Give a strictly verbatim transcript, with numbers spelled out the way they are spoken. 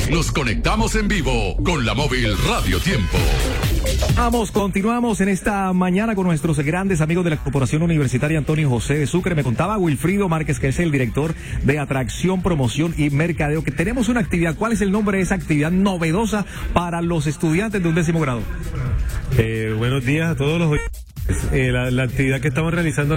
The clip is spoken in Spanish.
Nos conectamos en vivo con la móvil Radio Tiempo. Vamos, continuamos en esta mañana con nuestros grandes amigos de la Corporación Universitaria Antonio José de Sucre. Me contaba Wilfrido Márquez, que es el director de Atracción, Promoción y Mercadeo, que tenemos una actividad. ¿Cuál es el nombre de esa actividad novedosa para los estudiantes de un décimo grado? Eh, buenos días a todos los oyentes. Eh, la, la actividad que estamos realizando